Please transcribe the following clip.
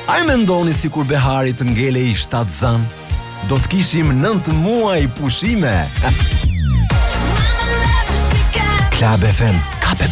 A i mendoni si kur Behari të ngele i 7 zan, do të kishim 9 muaj pushime. Klab FM